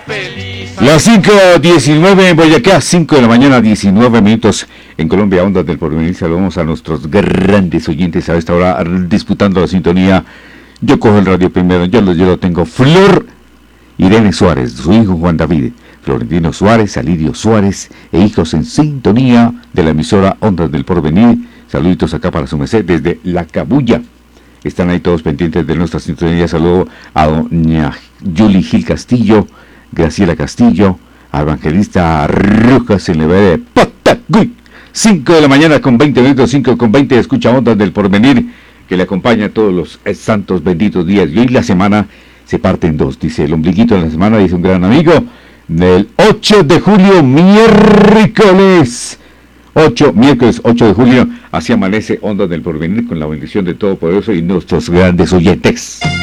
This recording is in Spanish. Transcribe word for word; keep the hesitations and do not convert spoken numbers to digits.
Las cinco diecinueve en Boyacá, cinco de la mañana, diecinueve minutos en Colombia, Ondas del Porvenir. Saludamos a nuestros grandes oyentes a esta hora disputando la sintonía. Yo cojo el radio primero, yo lo, yo lo tengo. Flor Irene Suárez, su hijo Juan David, Florentino Suárez, Alirio Suárez e hijos en sintonía de la emisora Ondas del Porvenir. Saluditos acá para su merced desde La Cabulla. Están ahí todos pendientes de nuestra sintonía. Saludo a doña Yuli Gil Castillo, Graciela Castillo, a Evangelista Rojas en la de Patagüí. cinco de la mañana con veinte minutos, cinco con veinte, escucha Ondas del Porvenir, que le acompaña todos los santos benditos días. Y hoy la semana se parte en dos, dice el ombliguito de la semana, dice un gran amigo, del ocho de julio, miércoles. ocho, miércoles ocho de julio, así amanece Ondas del Porvenir con la bendición de Todopoderoso y nuestros grandes oyentes.